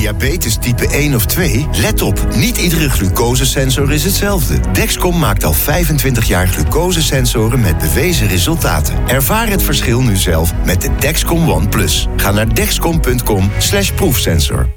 diabetes type 1 of 2? Let op, niet iedere glucosesensor is hetzelfde. Dexcom maakt al 25 jaar glucosesensoren met bewezen resultaten. Ervaar het verschil nu zelf met de Dexcom One+. Ga naar dexcom.com/proefsensor.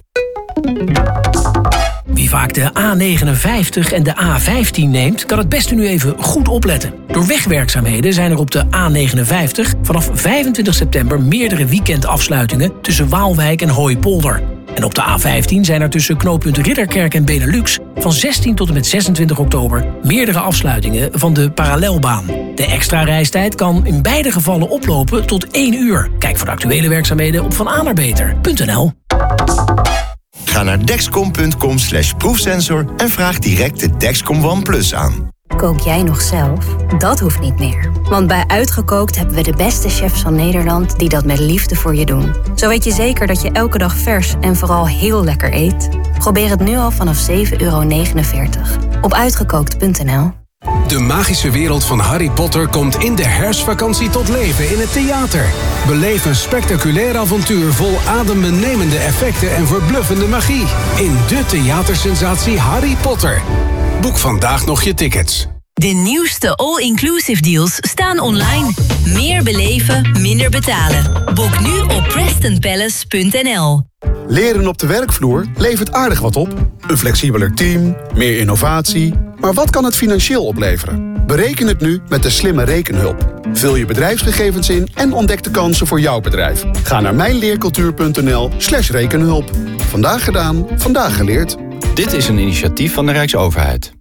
Wie vaak de A59 en de A15 neemt, kan het beste nu even goed opletten. Door wegwerkzaamheden zijn er op de A59 vanaf 25 september meerdere weekendafsluitingen tussen Waalwijk en Hooipolder. En op de A15 zijn er tussen knooppunt Ridderkerk en Benelux van 16 tot en met 26 oktober meerdere afsluitingen van de parallelbaan. De extra reistijd kan in beide gevallen oplopen tot 1 uur. Kijk voor de actuele werkzaamheden op vananerbeter.nl. Ga naar dexcom.com/proefsensor en vraag direct de Dexcom One+ aan. Kook jij nog zelf? Dat hoeft niet meer. Want bij Uitgekookt hebben we de beste chefs van Nederland die dat met liefde voor je doen. Zo weet je zeker dat je elke dag vers en vooral heel lekker eet. Probeer het nu al vanaf €7,49 op uitgekookt.nl. De magische wereld van Harry Potter komt in de herfstvakantie tot leven in het theater. Beleef een spectaculair avontuur vol adembenemende effecten en verbluffende magie. In de theatersensatie Harry Potter. Boek vandaag nog je tickets. De nieuwste all-inclusive deals staan online. Meer beleven, minder betalen. Boek nu op PrestonPalace.nl. Leren op de werkvloer levert aardig wat op. Een flexibeler team, meer innovatie. Maar wat kan het financieel opleveren? Bereken het nu met de slimme rekenhulp. Vul je bedrijfsgegevens in en ontdek de kansen voor jouw bedrijf. Ga naar mijnleercultuur.nl/rekenhulp. Vandaag gedaan, vandaag geleerd. Dit is een initiatief van de Rijksoverheid.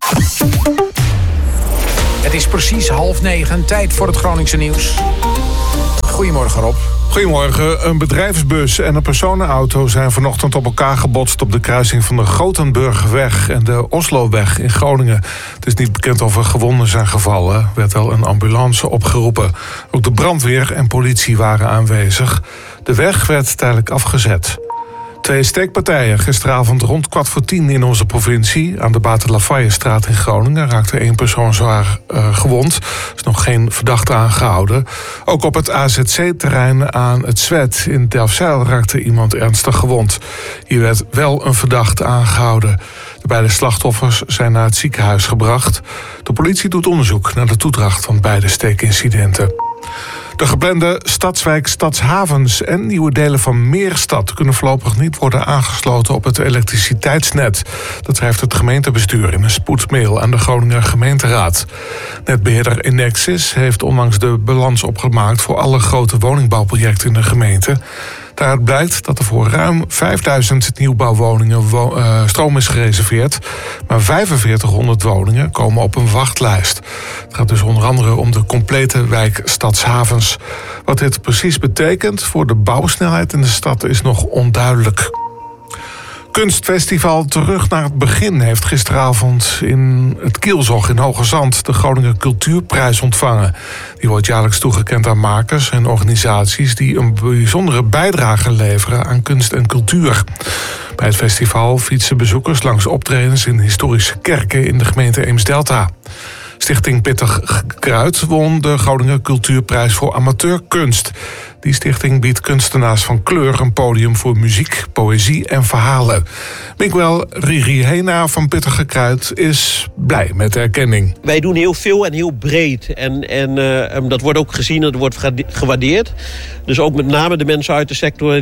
Het is precies 8:30, tijd voor het Groningse nieuws. Goedemorgen, Rob. Goedemorgen. Een bedrijfsbus en een personenauto zijn vanochtend op elkaar gebotst op de kruising van de Grotenburgweg en de Osloweg in Groningen. Het is niet bekend of er gewonden zijn gevallen. Er werd wel een ambulance opgeroepen. Ook de brandweer en politie waren aanwezig. De weg werd tijdelijk afgezet. 2 steekpartijen gisteravond rond 9:15 in onze provincie. Aan de Bater Lafayette-straat in Groningen raakte 1 persoon zwaar gewond. Er is nog geen verdachte aangehouden. Ook op het AZC-terrein aan het Zwet in Delfzijl raakte iemand ernstig gewond. Hier werd wel een verdachte aangehouden. De beide slachtoffers zijn naar het ziekenhuis gebracht. De politie doet onderzoek naar de toedracht van beide steekincidenten. De geplande stadswijk Stadshavens en nieuwe delen van Meerstad kunnen voorlopig niet worden aangesloten op het elektriciteitsnet. Dat schrijft het gemeentebestuur in een spoedmail aan de Groninger gemeenteraad. Netbeheerder Enexis heeft onlangs de balans opgemaakt voor alle grote woningbouwprojecten in de gemeente. Daaruit blijkt dat er voor ruim 5000 nieuwbouwwoningen stroom is gereserveerd. Maar 4500 woningen komen op een wachtlijst. Het gaat dus onder andere om de complete wijk Stadshavens. Wat dit precies betekent voor de bouwsnelheid in de stad is nog onduidelijk. Kunstfestival Terug naar het Begin heeft gisteravond in het Kielzog in Hoogezand de Groninger Cultuurprijs ontvangen. Die wordt jaarlijks toegekend aan makers en organisaties die een bijzondere bijdrage leveren aan kunst en cultuur. Bij het festival fietsen bezoekers langs optredens in historische kerken in de gemeente Eems-Delta. Stichting Pittig Kruid won de Groninger Cultuurprijs voor amateurkunst. Die stichting biedt kunstenaars van kleur een podium voor muziek, poëzie en verhalen. Miguel Ririhena van Pittig Kruid is blij met de erkenning. Wij doen heel veel en heel breed. En dat wordt ook gezien en dat wordt gewaardeerd. Dus ook met name de mensen uit de sector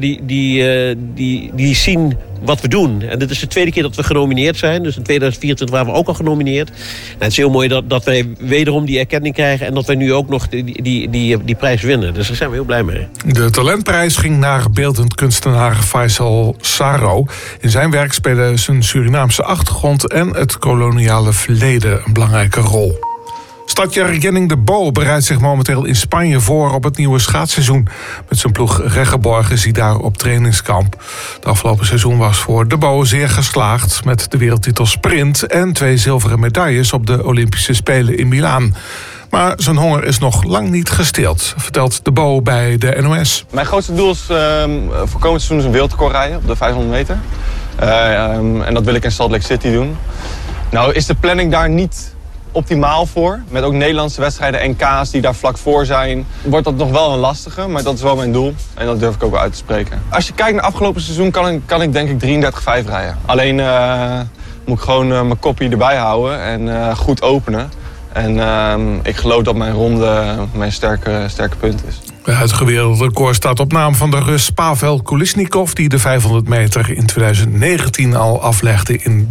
die zien wat we doen. En dit is de tweede keer dat we genomineerd zijn. Dus in 2024 waren we ook al genomineerd. En het is heel mooi dat wij wederom die erkenning krijgen en dat wij nu ook nog die prijs winnen. Dus daar zijn we heel blij mee. De talentprijs ging naar beeldend kunstenaar Faisal Saro. In zijn werk spelen zijn Surinaamse achtergrond en het koloniale verleden een belangrijke rol. Stadjärgening de Bo bereidt zich momenteel in Spanje voor op het nieuwe schaatsseizoen. Met zijn ploeg Reggeborg is hij daar op trainingskamp. Het afgelopen seizoen was voor de Bo zeer geslaagd met de wereldtitel sprint en 2 zilveren medailles op de Olympische Spelen in Milaan. Maar zijn honger is nog lang niet gestild, vertelt de Bo bij de NOS. Mijn grootste doel is voor komend seizoen een wereldrecord rijden op de 500 meter. En dat wil ik in Salt Lake City doen. Nou is de planning daar niet optimaal voor. Met ook Nederlandse wedstrijden, NK's die daar vlak voor zijn. Wordt dat nog wel een lastige, maar dat is wel mijn doel. En dat durf ik ook wel uit te spreken. Als je kijkt naar afgelopen seizoen kan ik denk ik 33,5 rijden. Alleen moet ik gewoon mijn koppie erbij houden en goed openen. En ik geloof dat mijn ronde mijn sterke punt is. Het huidige wereldrecord staat op naam van de Rus Pavel Kolesnikov, die de 500 meter in 2019 al aflegde in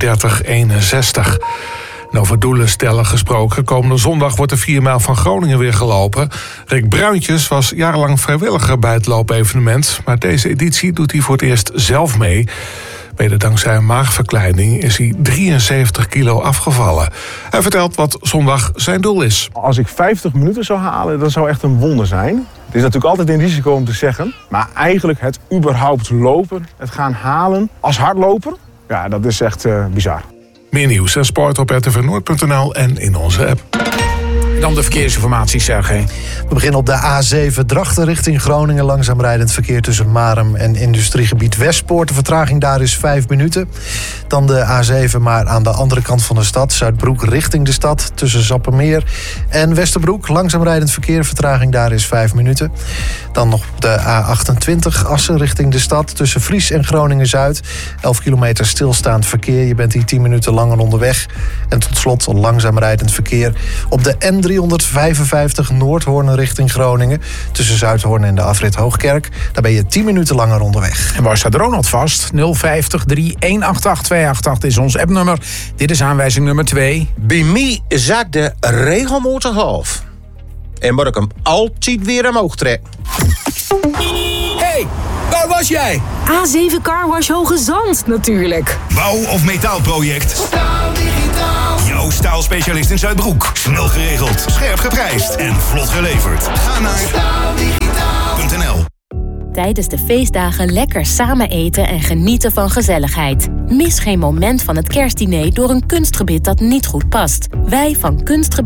33:61. En over doelen stellen gesproken, komende zondag wordt de 4 mijl van Groningen weer gelopen. Rick Bruintjes was jarenlang vrijwilliger bij het loopevenement, maar deze editie doet hij voor het eerst zelf mee. Mede dankzij een maagverkleining is hij 73 kilo afgevallen. Hij vertelt wat zondag zijn doel is. Als ik 50 minuten zou halen, dat zou echt een wonder zijn. Het is natuurlijk altijd een risico om te zeggen. Maar eigenlijk het überhaupt lopen, het gaan halen als hardloper, ja, dat is echt bizar. Meer nieuws en sport op rtvnoord.nl en in onze app. Dan de verkeersinformatie, Sergej. We beginnen op de A7 Drachten richting Groningen. Langzaam rijdend verkeer tussen Marum en industriegebied Westpoort. De vertraging daar is 5 minuten. Dan de A7, maar aan de andere kant van de stad. Zuidbroek richting de stad. Tussen Zappemeer en Westerbroek. Langzaam rijdend verkeer. Vertraging daar is 5 minuten. Dan nog de A28 Assen richting de stad. Tussen Vries en Groningen-Zuid. 11 kilometer stilstaand verkeer. Je bent hier 10 minuten langer onderweg. En tot slot langzaam rijdend verkeer op de N355 Noordhoorn richting Groningen. Tussen Zuidhoorn en de afrit Hoogkerk. Daar ben je 10 minuten langer onderweg. En waar staat Ronald vast? 050 3188288 is ons appnummer. Dit is aanwijzing nummer 2. Bij mij zakt de regelmotor half. En moet ik hem altijd weer omhoog trekken. Hey, waar was jij? A7 Carwash Hoge Zand natuurlijk. Bouw- of metaalproject? Staal Digitaal. Jouw staalspecialist in Zuidbroek. Snel geregeld, scherp geprijsd en vlot geleverd. Ga naar staaldigitaal.nl. Tijdens de feestdagen lekker samen eten en genieten van gezelligheid. Mis geen moment van het kerstdiner door een kunstgebit dat niet goed past. Wij van Kunstgebit